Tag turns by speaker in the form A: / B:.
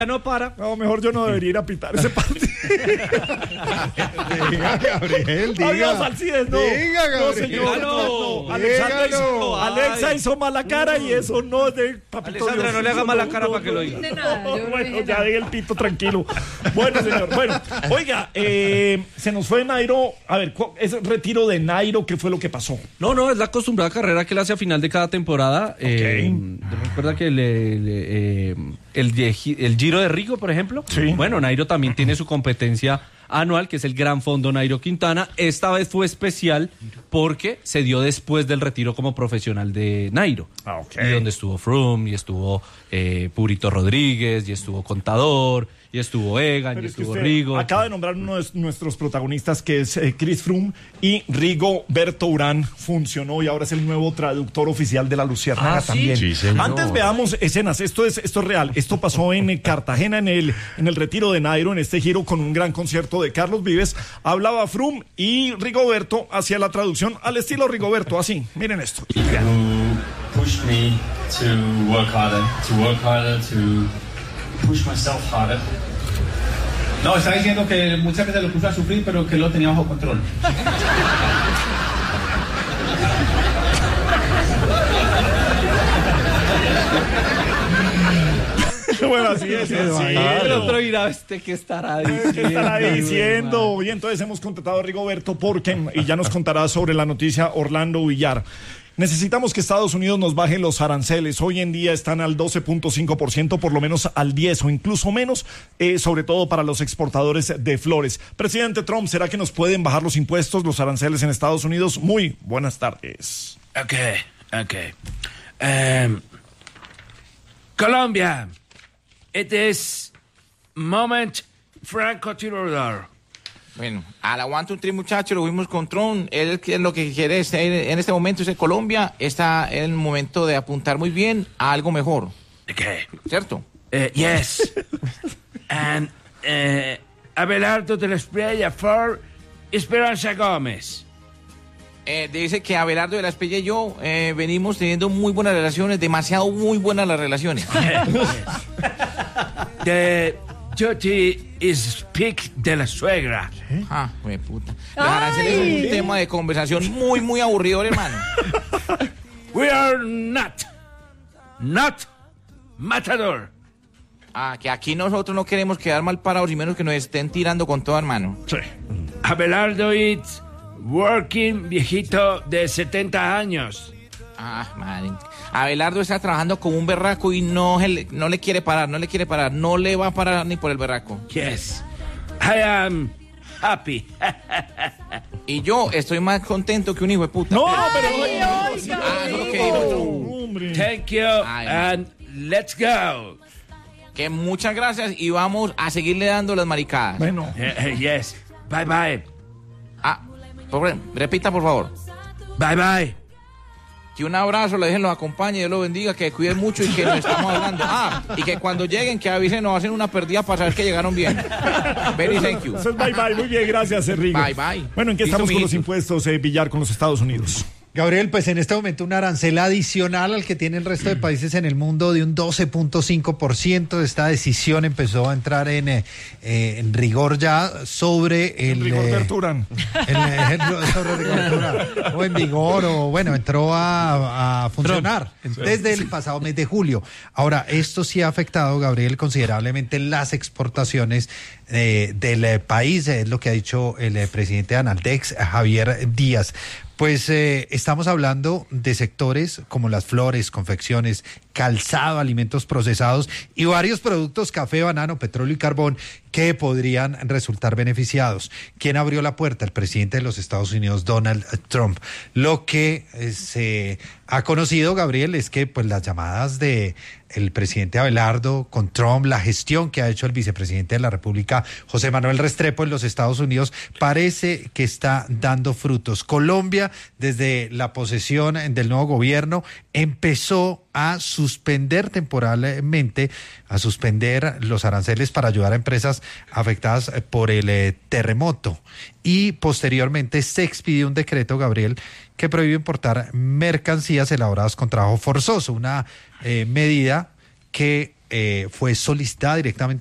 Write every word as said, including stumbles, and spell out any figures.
A: no para.
B: No, mejor yo no debería ir a pitar ese partido.
C: Diga, Gabriel, diga.
B: Adiós, Alcides, no.
C: Diga, Gabriel.
B: No, señor, no, no. Alexandra hizo, Alexa hizo mala cara y eso no es de papito
A: Alexandra,
B: Dios.
A: no le haga
B: Eso
A: mala
B: no,
A: cara
B: no,
A: para que
B: no,
A: lo diga.
D: De nada, yo no
B: Bueno,
D: dije
B: ya
D: nada.
B: deje el pito tranquilo. Bueno, señor, bueno. Oiga, eh, se nos fue Nairo. A ver, cu- ese retiro de Nairo, ¿qué fue lo que pasó?
A: No, no, es la acostumbrada carrera que él hace a final de cada temporada. Eh, recuerda que le, le, eh, el, de- el Giro de Rigo, por ejemplo.
B: Sí.
A: Bueno, Nairo también tiene su competencia anual, que es el Gran Fondo Nairo Quintana. Esta vez fue especial porque se dio después del retiro como profesional de Nairo.
B: Ah, ok.
A: Y donde estuvo Froome, y estuvo eh, Purito Rodríguez, y estuvo Contador, y estuvo Egan,
B: Pero
A: y
B: es que
A: estuvo
B: usted
A: Rigo.
B: acaba de nombrar uno de nuestros protagonistas, que es eh, Chris Froome, y Rigoberto Urán funcionó y ahora es el nuevo traductor oficial de la Luciérnaga
A: Ah, ¿sí?
B: también.
C: Sí, señor.
B: Antes veamos escenas. Esto es esto es real. Esto pasó en eh, Cartagena en el en el retiro de Nairo, en este giro con un gran concierto de Carlos Vives. Hablaba Froome y Rigoberto hacía la traducción al estilo Rigoberto. Así, miren esto.
E: who pushed me to work harder, to work harder, to push myself harder.
F: No, está diciendo que muchas veces lo puso a sufrir, pero que lo tenía bajo control.
B: Bueno, así es. así es.
A: El otro dirá, este que estará diciendo.
B: ¿Qué estará diciendo? Y entonces hemos contratado a Rigoberto porque, y ya nos contará sobre la noticia Orlando Villar. Necesitamos que Estados Unidos nos baje los aranceles. Hoy en día están al doce punto cinco por ciento, por lo menos al diez por ciento o incluso menos, eh, sobre todo para los exportadores de flores. Presidente Trump, ¿será que nos pueden bajar los impuestos, los aranceles en Estados Unidos? Muy buenas tardes.
G: Ok, ok. Um, Colombia, it is moment francotirador.
H: Bueno, al aguanto un tri muchacho, lo vimos con Trump, él que lo que quiere es, él, en este momento es que Colombia está en el momento de apuntar muy bien a algo mejor,
G: Ok.
H: ¿cierto?
G: Uh, yes. And uh, Abelardo de la Espriella for Esperanza Gómez.
H: Eh, dice que Abelardo de la Espriella y yo eh, venimos teniendo muy buenas relaciones, demasiado muy buenas las relaciones.
G: The duty is pick de la suegra.
H: Ah, güey, puta. Los aranceles son un tema de conversación muy, muy aburrido, hermano.
G: We are not, not matador.
H: Ah, que aquí nosotros no queremos quedar mal parados y menos que nos estén tirando con todo, hermano.
B: Sí.
G: Abelardo is working viejito de setenta años.
H: Ah, madre. Abelardo está trabajando como un berraco y no, le- no le quiere parar, no le quiere parar, no le va a parar ni por el berraco.
G: Yes, I am happy.
H: Y yo estoy más contento que un hijo de puta.
B: No, pero...
H: Ah, eso es lo que dijo Trump.
B: Hombre.
G: Thank you
H: Ay,
G: and let's go.
H: Que muchas gracias y vamos a seguirle dando las maricadas.
B: Bueno.
G: Eh, eh, yes, bye bye,
H: Ah, por- repita por favor.
G: bye bye.
H: Que un abrazo, le dejen, los acompañe, Dios los bendiga, que cuiden mucho y que nos estamos hablando. Ah, y que cuando lleguen, que avisen, nos hacen una perdida para saber que llegaron bien. Very thank you.
B: Eso es bye bye, muy bien, gracias, Enrique.
H: Bye, bye.
B: Bueno, ¿en qué
H: Listo,
B: estamos con los
H: mijito.
B: impuestos, eh, Villar, con los Estados Unidos?
C: Gabriel, pues en este momento un arancel adicional al que tiene el resto de países en el mundo de un doce punto cinco por ciento. Esta decisión empezó a entrar en, eh, eh, en rigor ya sobre el...
B: Rigoberto
C: eh,
B: Urán.
C: el, el- sobre Rigoberto Urán, o en vigor, o bueno, entró a, a funcionar desde el pasado mes de julio. Ahora, esto sí ha afectado, Gabriel, considerablemente las exportaciones eh, del eh, país, es lo que ha dicho el eh, presidente de Analdex, Javier Díaz. Pues eh, estamos hablando de sectores como las flores, confecciones, calzado, alimentos procesados y varios productos, café, banano, petróleo y carbón, que podrían resultar beneficiados. ¿Quién abrió la puerta? El presidente de los Estados Unidos, Donald Trump. Lo que eh, se ha conocido, Gabriel, es que pues las llamadas de el presidente Abelardo con Trump, la gestión que ha hecho el vicepresidente de la República, José Manuel Restrepo, en los Estados Unidos, parece que está dando frutos. Colombia, desde la posesión del nuevo gobierno, empezó a suspender temporalmente, a suspender los aranceles para ayudar a empresas afectadas por el eh, terremoto. Y posteriormente se expidió un decreto, Gabriel, que prohíbe importar mercancías elaboradas con trabajo forzoso, una eh, medida que eh, fue solicitada directamente